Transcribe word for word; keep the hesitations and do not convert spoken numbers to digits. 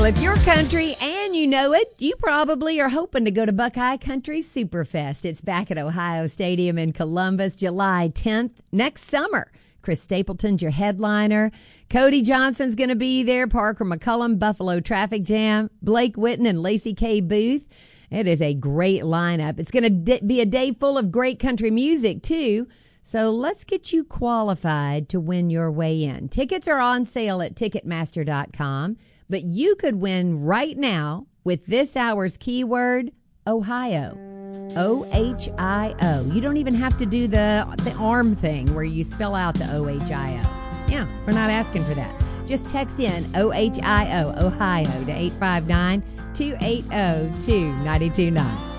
Well, if you're country and you know it, you probably are hoping to go to Buckeye Country Superfest. It's back at Ohio Stadium in Columbus, July tenth, next summer. Chris Stapleton's your headliner. Cody Johnson's going to be there. Parker McCullum, Buffalo Traffic Jam, Blake Witten, and Lacey K. Booth. It is a great lineup. It's going to d- be a day full of great country music, too. So let's get you qualified to win your way in. Tickets are on sale at Ticketmaster dot com, but you could win right now with this hour's keyword, Ohio. O H I O. You don't even have to do the, the arm thing where you spell out the O H I O. Yeah, we're not asking for that. Just text in O H I O, Ohio, to eight five nine, two eight zero, two nine two nine.